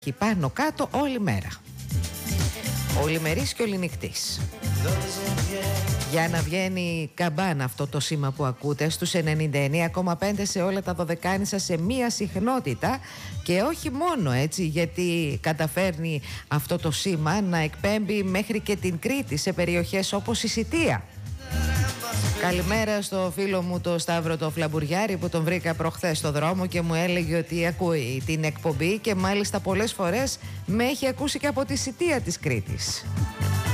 Και πάνω κάτω όλη μέρα. Ολημερής και οληνυχτής. Για να βγαίνει καμπάνα αυτό το σήμα που ακούτε στους 99,5 σε όλα τα δωδεκάνησα σε μία συχνότητα, και όχι μόνο έτσι, γιατί καταφέρνει αυτό το σήμα να εκπέμπει μέχρι και την Κρήτη σε περιοχές όπως η Σιτία. Καλημέρα στο φίλο μου το Σταύρο το Φλαμπουριάρη, που τον βρήκα προχθές στο δρόμο και μου έλεγε ότι ακούει την εκπομπή και μάλιστα πολλές φορές με έχει ακούσει και από τη Σιτία της Κρήτης.